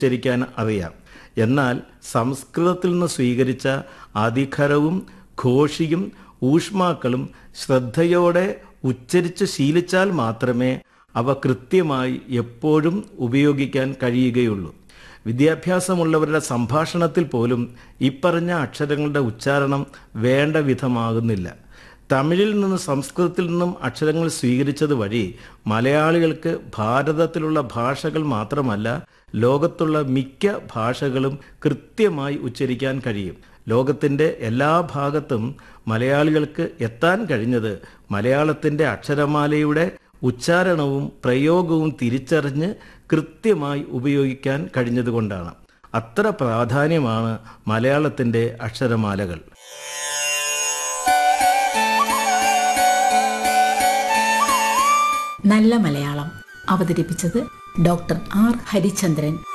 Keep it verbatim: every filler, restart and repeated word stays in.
ഉച്ചരിക്കാൻ അറിയാം. എന്നാൽ സംസ്കൃതത്തിൽ നിന്ന് സ്വീകരിച്ച അധികരവും ഘോഷിയും ഊഷ്മാക്കളും ശ്രദ്ധയോടെ ഉച്ചരിച്ച് ശീലിച്ചാൽ മാത്രമേ അവ കൃത്യമായി എപ്പോഴും ഉപയോഗിക്കാൻ കഴിയുകയുള്ളൂ. വിദ്യാഭ്യാസമുള്ളവരുടെ സംഭാഷണത്തിൽ പോലും ഇപ്പറഞ്ഞ അക്ഷരങ്ങളുടെ ഉച്ചാരണം വേണ്ട വിധമാകുന്നില്ല. തമിഴിൽ നിന്നും സംസ്കൃതത്തിൽ നിന്നും അക്ഷരങ്ങൾ സ്വീകരിച്ചത് വഴി മലയാളികൾക്ക് ഭാരതത്തിലുള്ള ഭാഷകൾ മാത്രമല്ല ലോകത്തുള്ള മിക്ക ഭാഷകളും കൃത്യമായി ഉച്ചരിക്കാൻ കഴിയും. ലോകത്തിൻ്റെ എല്ലാ ഭാഗത്തും മലയാളികൾക്ക് എത്താൻ കഴിഞ്ഞത് മലയാളത്തിൻ്റെ അക്ഷരമാലയുടെ ഉച്ചാരണവും പ്രയോഗവും തിരിച്ചറിഞ്ഞ് കൃത്യമായി ഉപയോഗിക്കാൻ കഴിഞ്ഞതുകൊണ്ടാണ്. അത്ര പ്രാധാന്യമാണ് മലയാളത്തിൻ്റെ അക്ഷരമാലകൾ. നല്ല മലയാളം അവതരിപ്പിച്ചത് ഡോക്ടർ ആർ ഹരിചന്ദ്രൻ.